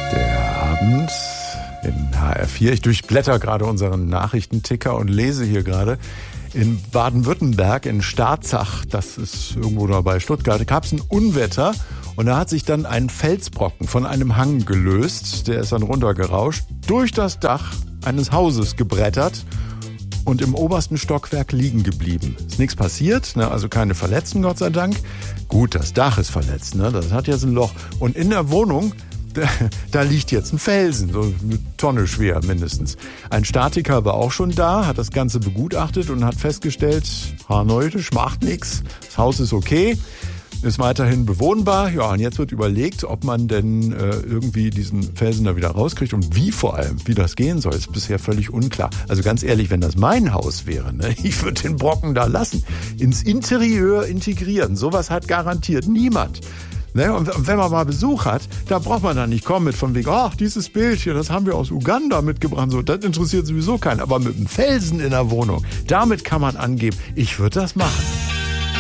Der Abend in HR4. Ich durchblätter gerade unseren Nachrichtenticker und lese hier gerade, in Baden-Württemberg, in Starzach, das ist irgendwo da bei Stuttgart, gab es ein Unwetter und da hat sich dann ein Felsbrocken von einem Hang gelöst. Der ist dann runtergerauscht, durch das Dach eines Hauses gebrettert und im obersten Stockwerk liegen geblieben. Ist nichts passiert, ne? Also keine Verletzten, Gott sei Dank. Gut, das Dach ist verletzt, ne? Das hat jetzt ein Loch. Und in der Wohnung, da liegt jetzt ein Felsen, so eine Tonne schwer mindestens. Ein Statiker war auch schon da, hat das Ganze begutachtet und hat festgestellt, Haarneutisch macht nichts, das Haus ist okay, ist weiterhin bewohnbar. Ja, und jetzt wird überlegt, ob man denn irgendwie diesen Felsen da wieder rauskriegt und wie vor allem, wie das gehen soll, ist bisher völlig unklar. Also ganz ehrlich, wenn das mein Haus wäre, ne, ich würde den Brocken da lassen, ins Interieur integrieren. Sowas hat garantiert niemand. Ne, und wenn man mal Besuch hat, da braucht man dann nicht kommen mit von wegen, ach, dieses Bild hier, das haben wir aus Uganda mitgebracht. So, das interessiert sowieso keinen. Aber mit einem Felsen in der Wohnung, damit kann man angeben, ich würde das machen.